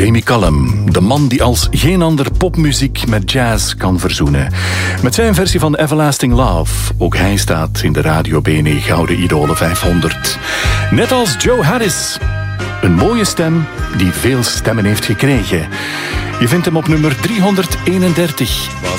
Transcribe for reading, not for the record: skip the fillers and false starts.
Jamie Cullum, de man die als geen ander popmuziek met jazz kan verzoenen. Met zijn versie van Everlasting Love. Ook hij staat in de Radio Bene Gouden Idolen 500. Net als Joe Harris. Een mooie stem die veel stemmen heeft gekregen. Je vindt hem op nummer 331. Was